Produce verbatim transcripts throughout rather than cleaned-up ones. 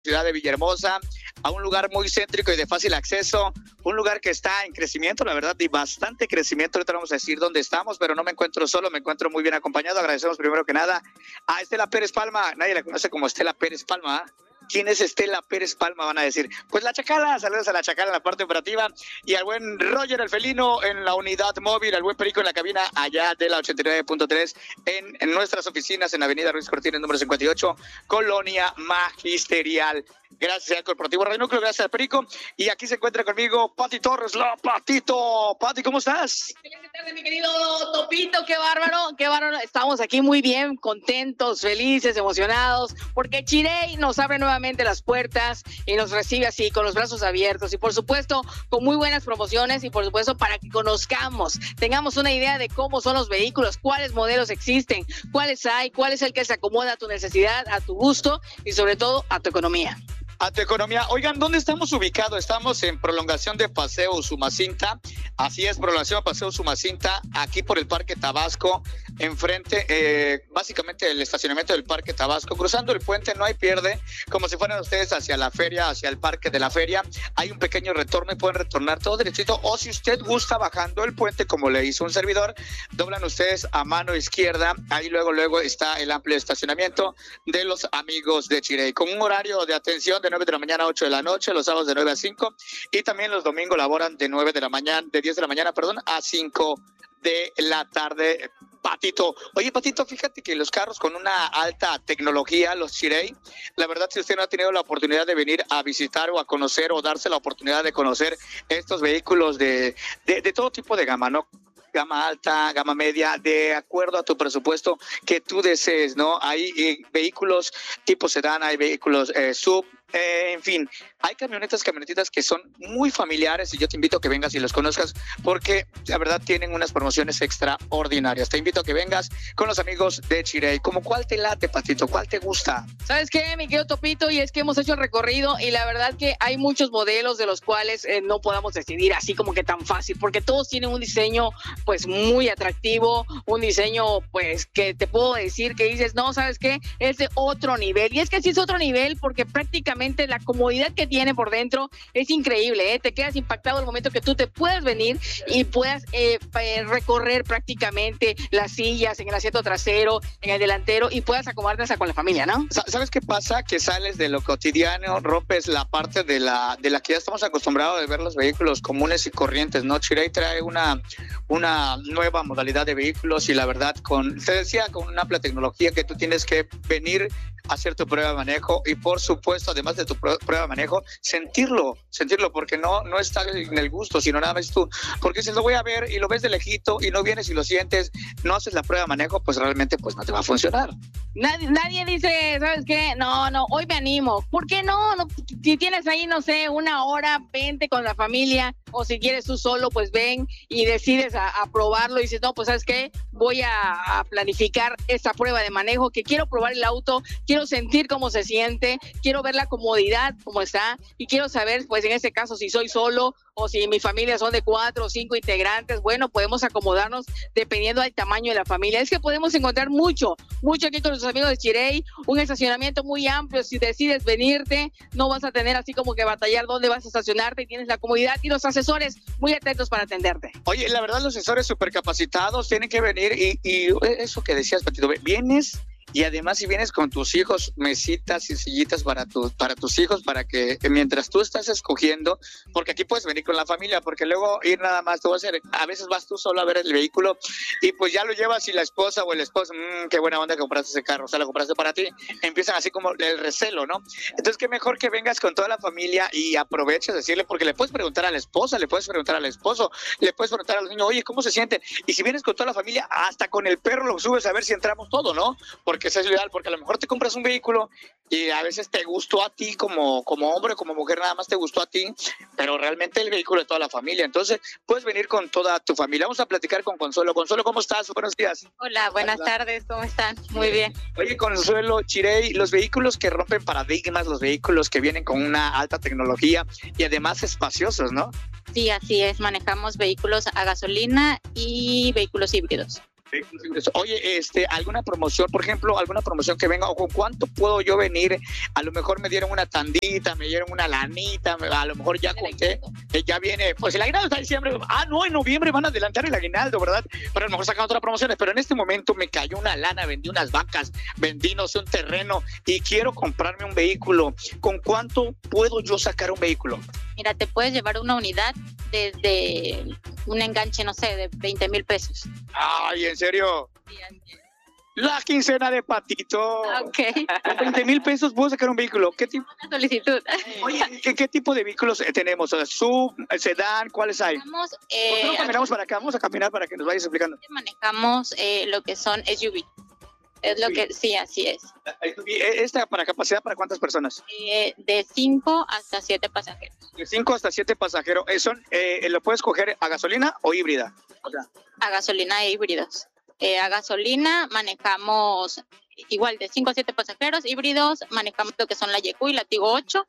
ciudad de Villahermosa, a un lugar muy céntrico y de fácil acceso, un lugar que está en crecimiento, la verdad, y bastante crecimiento. Ahorita vamos a decir dónde estamos, pero no me encuentro solo, me encuentro muy bien acompañado. Agradecemos primero que nada a Estela Pérez Palma. Nadie la conoce como Estela Pérez Palma. ¿Quién es Estela Pérez Palma? Van a decir, pues la Chacala. Saludos a la Chacala en la parte operativa y al buen Roger el Felino en la unidad móvil, al buen Perico en la cabina allá de la ochenta y nueve punto tres en, en nuestras oficinas en Avenida Ruiz Cortines número cincuenta y ocho, Colonia Magisterial. Gracias al Corporativo Radio Núcleo, gracias al Perico. Y aquí se encuentra conmigo Pati Torres, la Patito. Pati, ¿cómo estás? Excelente tarde, mi querido Topito, qué bárbaro, qué bárbaro. Estamos aquí muy bien, contentos, felices, emocionados, porque Chirey nos abre nuevamente las puertas y nos recibe así, con los brazos abiertos y por supuesto, con muy buenas promociones y por supuesto para que conozcamos, tengamos una idea de cómo son los vehículos, cuáles modelos existen, cuáles hay, cuál es el que se acomoda a tu necesidad, a tu gusto y sobre todo a tu economía. A tu economía. Oigan, ¿dónde estamos ubicados? Estamos en prolongación de Paseo Usumacinta. Así es, prolongación de Paseo Usumacinta, aquí por el Parque Tabasco, enfrente, eh, básicamente el estacionamiento del Parque Tabasco. Cruzando el puente, no hay pierde, como si fueran ustedes hacia la feria, hacia el Parque de la Feria. Hay un pequeño retorno y pueden retornar todo derechito. O si usted gusta bajando el puente, como le hizo un servidor, doblan ustedes a mano izquierda. Ahí luego, luego está el amplio estacionamiento de los amigos de Chirey, con un horario de atención de nueve de la mañana a ocho de la noche, los sábados de nueve a cinco y también los domingos laboran de nueve de la mañana, de diez de la mañana, perdón, a cinco de la tarde. Patito, oye Patito, fíjate que los carros con una alta tecnología, los Chirey, la verdad si usted no ha tenido la oportunidad de venir a visitar o a conocer o darse la oportunidad de conocer estos vehículos de, de, de todo tipo de gama, ¿no? Gama alta, gama media, de acuerdo a tu presupuesto que tú desees, ¿no? Hay eh, vehículos tipo sedán, hay vehículos eh, sub, eh, en fin, hay camionetas, camionetitas que son muy familiares y yo te invito a que vengas y los conozcas porque la verdad tienen unas promociones extraordinarias. Te invito a que vengas con los amigos de Chirey. ¿Cómo cuál te late, Patito? ¿Cuál te gusta? ¿Sabes qué, mi querido Topito? Y es que hemos hecho el recorrido y la verdad que hay muchos modelos de los cuales eh, no podamos decidir así como que tan fácil, porque todos tienen un diseño pues muy atractivo, un diseño pues que te puedo decir que dices, no, ¿sabes qué? Es de otro nivel. Y es que sí es otro nivel porque prácticamente la comodidad que tiene por dentro es increíble, ¿eh? Te quedas impactado el momento que tú te puedas venir y puedas eh, recorrer prácticamente las sillas en el asiento trasero, en el delantero y puedas acomodarte hasta con la familia, ¿no? ¿Sabes qué pasa? Que sales de lo cotidiano, rompes la parte de la de la que ya estamos acostumbrados de ver los vehículos comunes y corrientes, ¿no? Chirey trae una, una nueva modalidad de vehículos y la verdad, con, te decía, con una amplia tecnología que tú tienes que venir a hacer tu prueba de manejo y por supuesto, además de tu prueba de manejo, sentirlo, sentirlo, porque no, no está en el gusto, sino nada más tú, porque si lo voy a ver y lo ves de lejito y no vienes y lo sientes, no haces la prueba de manejo, pues realmente pues no te va a funcionar. Nadie, nadie dice, ¿sabes qué? No, no, hoy me animo. ¿Por qué no? no? Si tienes ahí, no sé, una hora, vente con la familia, o si quieres tú solo, pues ven y decides a, a probarlo y dices, no, pues ¿sabes qué? Voy a, a planificar esta prueba de manejo, que quiero probar el auto, quiero sentir cómo se siente, quiero ver la comodidad, cómo está, y quiero saber, pues en este caso, si soy solo o si mi familia son de cuatro o cinco integrantes, bueno, podemos acomodarnos dependiendo del tamaño de la familia. Es que podemos encontrar mucho, mucho aquí con nuestros amigos de Chirey, un estacionamiento muy amplio. Si decides venirte, no vas a tener así como que batallar dónde vas a estacionarte y tienes la comodidad y los asesores muy atentos para atenderte. Oye, la verdad, los asesores súper capacitados tienen que venir y, y eso que decías, Patito, vienes. Y además si vienes con tus hijos, mesitas y sillitas para, tu, para tus hijos, para que mientras tú estás escogiendo, porque aquí puedes venir con la familia, porque luego ir nada más, tú vas a, hacer, a veces vas tú solo a ver el vehículo y pues ya lo llevas y la esposa o el esposo, mmm, qué buena onda que compraste ese carro, o sea, lo compraste para ti, empiezan así como el recelo, ¿no? Entonces qué mejor que vengas con toda la familia y aproveches decirle, porque le puedes preguntar a la esposa, le puedes preguntar al esposo, le puedes preguntar a los niños, oye, ¿cómo se sienten? Y si vienes con toda la familia, hasta con el perro lo subes a ver si entramos todo, ¿no? Porque que eso es ideal, porque a lo mejor te compras un vehículo y a veces te gustó a ti como, como hombre, como mujer, nada más te gustó a ti, pero realmente el vehículo de toda la familia. Entonces, puedes venir con toda tu familia. Vamos a platicar con Consuelo. Consuelo, ¿cómo estás? Buenos días. Hola, buenas Hola. tardes, ¿cómo están? Muy bien. Oye, Consuelo, Chirey, los vehículos que rompen paradigmas, los vehículos que vienen con una alta tecnología y además espaciosos, ¿no? Sí, así es. Manejamos vehículos a gasolina y vehículos híbridos. Oye, este, alguna promoción, por ejemplo, alguna promoción que venga, o con cuánto puedo yo venir, a lo mejor me dieron una tandita, me dieron una lanita, a lo mejor ya conté, eh, ya viene, pues el aguinaldo está en diciembre, ah, no, en noviembre van a adelantar el aguinaldo, ¿verdad? Pero a lo mejor sacan otras promociones, pero en este momento me cayó una lana, vendí unas vacas, vendí, no sé, un terreno y quiero comprarme un vehículo. ¿Con cuánto puedo yo sacar un vehículo? Mira, te puedes llevar una unidad desde un enganche, no sé, de veinte mil pesos. Ay, ¿en serio? La quincena de Patito. Ok. Con veinte mil pesos puedo sacar un vehículo. ¿Qué tipo? Una solicitud. Oye, ¿qué, qué tipo de vehículos tenemos? O sea, sub, sedán, ¿cuáles hay? Manejamos, ¿Por qué eh, no caminamos para acá? Vamos a caminar para que nos vayas explicando. manejamos eh, lo que son S U V. Es lo que, sí, así es. ¿Esta para capacidad para cuántas personas? Eh, de cinco hasta siete pasajeros. De cinco hasta siete pasajeros. Eh, son, eh, ¿Lo puedes coger a gasolina o híbrida? O sea, A gasolina e híbridos. Eh, a gasolina manejamos igual de cinco a siete pasajeros, híbridos manejamos lo que son la Y Q y la Tigo ocho,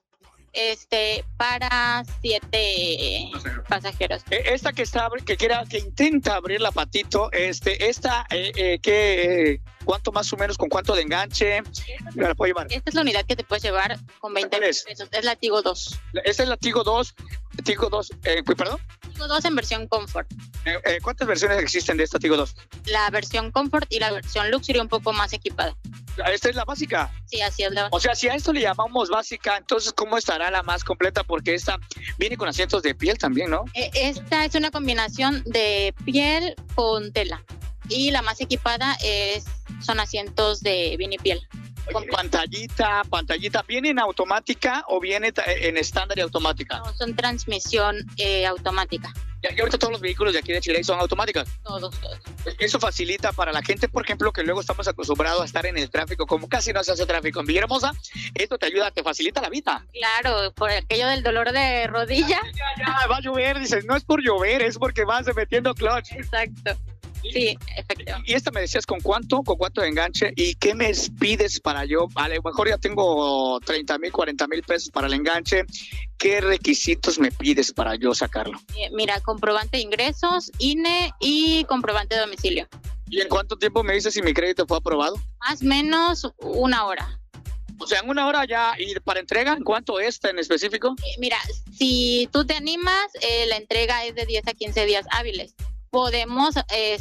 este, para siete pasajeros. Eh, esta que está que quiera que intenta abrir la Patito, este, esta eh, eh, ¿qué, eh, cuánto más o menos, con cuánto de enganche me la puedo llevar? Esta es la unidad que te puedes llevar con veinte ¿Cuál es? pesos. Es la Tigo dos. Esta es la Tigo dos, Tigo dos, eh, perdón. Tigo dos en versión Comfort. Eh, eh, ¿Cuántas versiones existen de esta Tigo dos? La versión Comfort y la versión Luxury un poco más equipada. Esta es la básica. Sí, así es la O sea, si a esto le llamamos básica, entonces ¿cómo estará la más completa? Porque esta viene con asientos de piel también, ¿no? Eh, Esta es una combinación de piel con tela. Y la más equipada es son asientos de vinipiel. Con pantallita, pantallita. ¿Viene en automática o viene ta- en estándar y automática? No, son transmisión eh, automática. Ya, y ahorita todos los vehículos de aquí de Chile son automáticas. Todos, todos. Eso facilita para la gente, por ejemplo, que luego estamos acostumbrados a estar en el tráfico, como casi no se hace tráfico en Villahermosa. Esto te ayuda, te facilita la vida. Claro, por aquello del dolor de rodilla. Ya, ya, va a llover, dices, no es por llover, es porque vas metiendo clutch. Exacto. Sí, efectivamente. Y esta me decías, ¿con cuánto? ¿Con cuánto de enganche? ¿Y qué me pides para yo? A lo mejor ya tengo treinta mil, cuarenta mil pesos para el enganche. ¿Qué requisitos me pides para yo sacarlo? Eh, mira, comprobante de ingresos, I N E y comprobante de domicilio. ¿Y en cuánto tiempo me dices si mi crédito fue aprobado? Más o menos una hora. O sea, en una hora ya. ¿Y para entrega? ¿En cuánto esta en específico? Eh, mira, si tú te animas, eh, la entrega es de diez a quince días hábiles. Podemos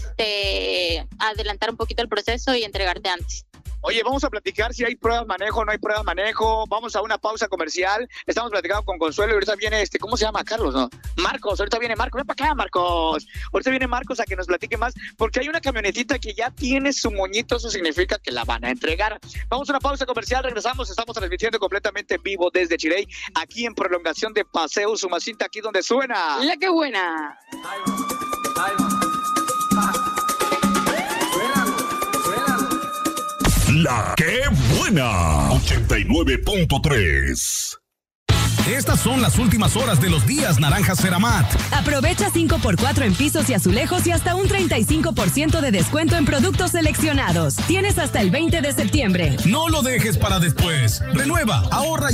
este, adelantar un poquito el proceso y entregarte antes. Oye, vamos a platicar si hay pruebas de manejo, no hay pruebas de manejo. Vamos a una pausa comercial. Estamos platicando con Consuelo y ahorita viene, este, ¿cómo se llama? Carlos, ¿no? Marcos, ahorita viene Marcos. Ven para acá, Marcos. Ahorita viene Marcos a que nos platique más, porque hay una camionetita que ya tiene su moñito, eso significa que la van a entregar. Vamos a una pausa comercial, regresamos, estamos transmitiendo completamente en vivo desde Chirey, aquí en prolongación de Paseo Usumacinta, aquí donde suena. La que buena. La que buena. ochenta y nueve punto tres. Estas son las últimas horas de los días Naranjas Ceramat. Aprovecha cinco por cuatro en pisos y azulejos y hasta un treinta y cinco por ciento de descuento en productos seleccionados. Tienes hasta el veinte de septiembre. No lo dejes para después. Renueva, ahorra